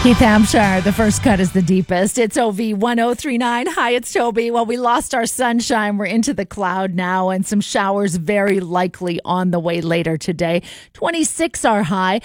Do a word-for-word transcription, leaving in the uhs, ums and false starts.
Keith Hampshire, the first cut is the deepest. It's O V one oh three nine. Hi, it's Toby. Well, we lost our sunshine. We're into the cloud now, and some showers very likely on the way later today. twenty-six our high.